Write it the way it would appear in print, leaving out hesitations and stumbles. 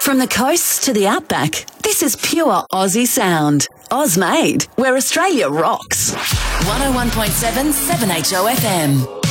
From the coast to the outback, this is pure Aussie sound. Oz made, where Australia rocks. 101.7 7HO FM.